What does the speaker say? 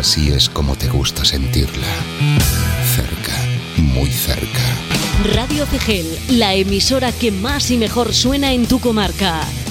así es como te gusta sentirla. Cerca, muy cerca. Radio Cegel, la emisora que más y mejor suena en tu comarca.